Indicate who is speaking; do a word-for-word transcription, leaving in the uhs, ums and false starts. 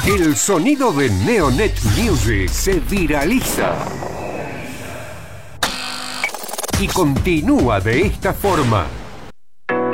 Speaker 1: El sonido de Neonet Music se viraliza y continúa de esta forma.